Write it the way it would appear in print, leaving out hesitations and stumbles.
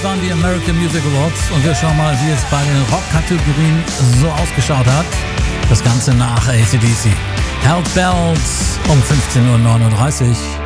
waren die American Music Awards und wir schauen mal, wie es bei den Rock-Kategorien so ausgeschaut hat. Das Ganze nach AC/DC. Hell Bells um 15:39 Uhr.